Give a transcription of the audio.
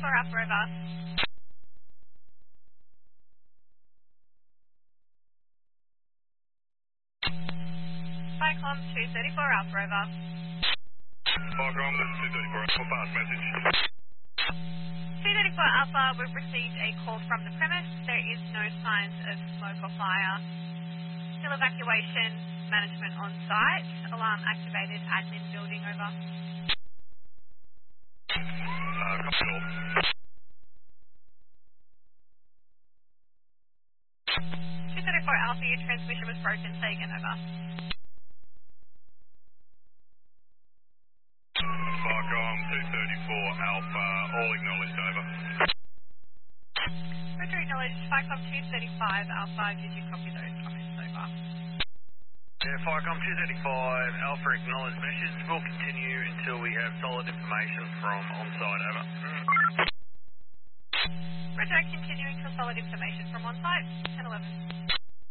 Alpha over. Cyclone 234 Alpha over. Cyclone 234 Alpha, pass message. 234 Alpha, we've received a call from the premise. There is no signs of smoke or fire. Still evacuation management on site. Alarm activated, admin building over. Copy all. 234 Alpha, your transmission was broken. Say again, over. Cyclone 234 Alpha, all acknowledged, over. Roger, acknowledged. Cyclone 235 Alpha, did you copy those comments, over? Yeah, Firecom 235 Alpha acknowledged message. We'll continue until we have solid information from on-site, over. Roger, continuing to solid information from on-site. 1011.